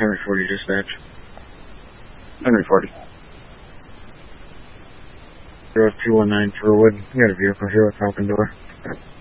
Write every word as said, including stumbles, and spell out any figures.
Henry forty dispatch. Henry forty. zero two one nine Furwood. You got a vehicle here with open door.